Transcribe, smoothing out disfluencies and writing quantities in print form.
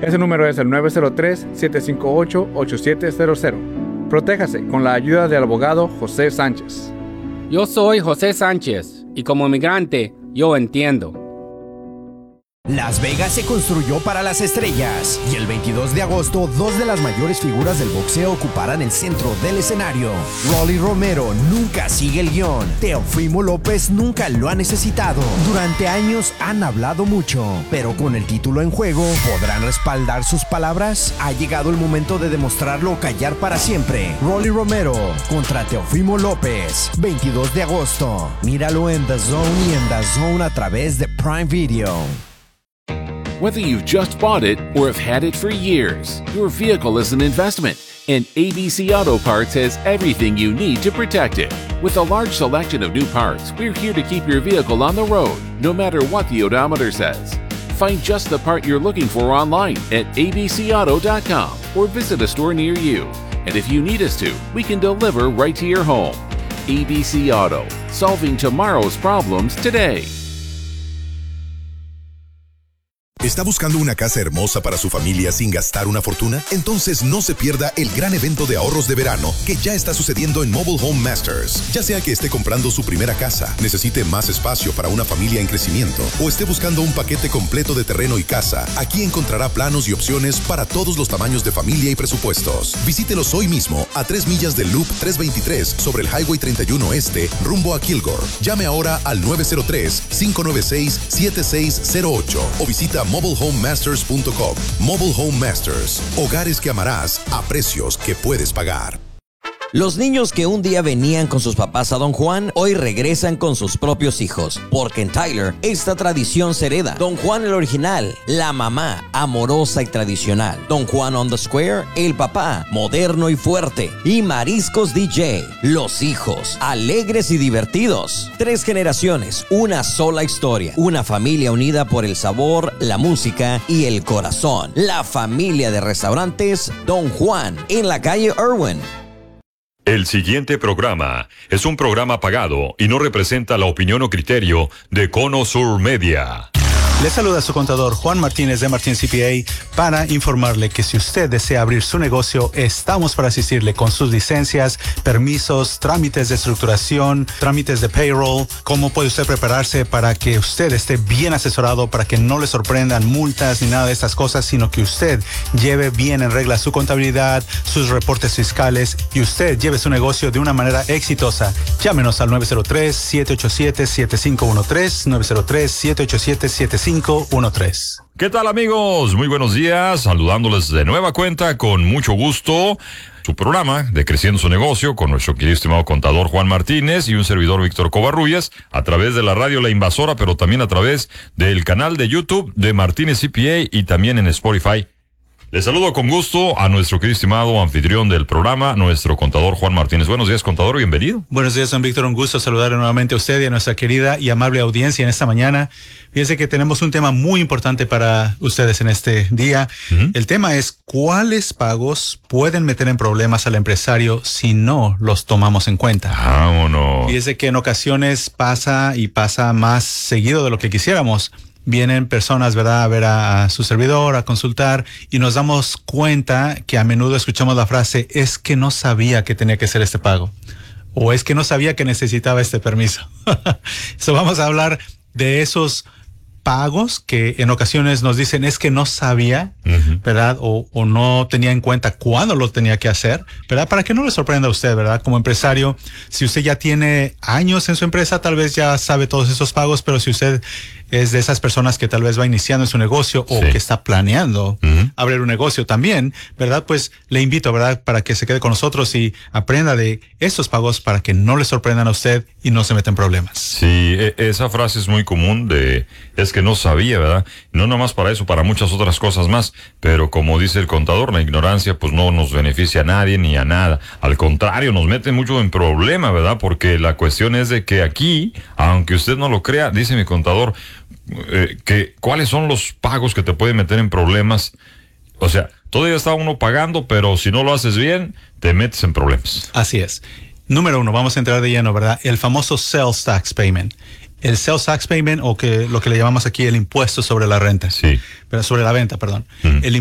Ese número es el 903-758-8700. Protéjase con la ayuda del abogado José Sánchez. Yo soy José Sánchez y como inmigrante, yo entiendo. Las Vegas se construyó para las estrellas y el 22 de agosto, dos de las mayores figuras del boxeo ocuparán el centro del escenario. Rolly Romero nunca sigue el guión. Teofimo López nunca lo ha necesitado. Durante años han hablado mucho, pero con el título en juego, ¿podrán respaldar sus palabras? Ha llegado el momento de demostrarlo o callar para siempre. Rolly Romero contra Teofimo López, 22 de agosto. Míralo en The Zone y en The Zone a través de Prime Video. Whether you've just bought it or have had it for years, your vehicle is an investment, and ABC Auto Parts has everything you need to protect it. With a large selection of new parts, we're here to keep your vehicle on the road, no matter what the odometer says. Find just the part you're looking for online at abcauto.com or visit a store near you. And if you need us to, we can deliver right to your home. ABC Auto, solving tomorrow's problems today. ¿Está buscando una casa hermosa para su familia sin gastar una fortuna? Entonces no se pierda el gran evento de ahorros de verano que ya está sucediendo en Mobile Home Masters. Ya sea que esté comprando su primera casa, necesite más espacio para una familia en crecimiento o esté buscando un paquete completo de terreno y casa, aquí encontrará planos y opciones para todos los tamaños de familia y presupuestos. Visítelos hoy mismo a 3 millas del Loop 323 sobre el Highway 31 Este, rumbo a Kilgore. Llame ahora al 903-596-7608 o visita mobilehomemasters.com. Mobile Home Masters. Hogares que amarás a precios que puedes pagar. Los niños que un día venían con sus papás a Don Juan, hoy regresan con sus propios hijos, porque en Tyler esta tradición se hereda. Don Juan el original, la mamá amorosa y tradicional. Don Juan on the Square, el papá moderno y fuerte. Y Mariscos DJ, los hijos alegres y divertidos. 3 generaciones, una sola historia. Una familia unida por el sabor, la música y el corazón. La familia de restaurantes Don Juan en la calle Irwin. El siguiente programa es un programa pagado y no representa la opinión o criterio de Cono Sur Media. Le saluda su contador Juan Martínez de Martín CPA para informarle que si usted desea abrir su negocio, estamos para asistirle con sus licencias, permisos, trámites de estructuración, trámites de payroll, cómo puede usted prepararse para que usted esté bien asesorado, para que no le sorprendan multas ni nada de estas cosas, sino que usted lleve bien en regla su contabilidad, sus reportes fiscales y usted lleve su negocio de una manera exitosa. Llámenos al 903-787-7513, 903-787-7513. ¿Qué tal, amigos? Muy buenos días, saludándoles de nueva cuenta con mucho gusto. Su programa de Creciendo su Negocio con nuestro querido estimado contador Juan Martínez y un servidor Víctor Covarrubias a través de la radio La Invasora, pero también a través del canal de YouTube de Martínez CPA y también en Spotify. Les saludo con gusto a nuestro querido estimado anfitrión del programa, nuestro contador Juan Martínez. Buenos días, contador, bienvenido. Buenos días, don Víctor, un gusto saludar nuevamente a usted y a nuestra querida y amable audiencia en esta mañana. Fíjense que tenemos un tema muy importante para ustedes en este día. El tema es ¿cuáles pagos pueden meter en problemas al empresario si no los tomamos en cuenta? Vámonos. Fíjense que en ocasiones pasa y pasa más seguido de lo que quisiéramos. Vienen personas, ¿verdad?, a ver a su servidor, a consultar, y nos damos cuenta que a menudo escuchamos la frase, es que no sabía que tenía que hacer este pago, o es que no sabía que necesitaba este permiso. So, vamos a hablar de esos pagos que en ocasiones nos dicen es que no sabía, ¿verdad? O no tenía en cuenta cuándo lo tenía que hacer, ¿verdad? Para que no le sorprenda a usted, ¿verdad? Como empresario, si usted ya tiene años en su empresa, tal vez ya sabe todos esos pagos, pero si usted es de esas personas que tal vez va iniciando en su negocio o que está planeando abrir un negocio también, ¿verdad? Pues le invito, ¿verdad?, para que se quede con nosotros y aprenda de estos pagos para que no le sorprendan a usted y no se meta en problemas. Sí, esa frase es muy común de, es que no sabía, ¿verdad? No nomás para eso, para muchas otras cosas más, pero como dice el contador, la ignorancia pues no nos beneficia a nadie ni a nada. Al contrario, nos mete mucho en problema, ¿verdad? Porque la cuestión es de que aquí, aunque usted no lo crea, dice mi contador, que cuáles son los pagos que te pueden meter en problemas. O sea, todavía está uno pagando, pero si no lo haces bien, te metes en problemas. Así es. Número 1, vamos a entrar de lleno, ¿verdad? El famoso sales tax payment. El sales tax payment, o que lo que le llamamos aquí el impuesto sobre la renta. Sí. Pero sobre la venta, perdón. El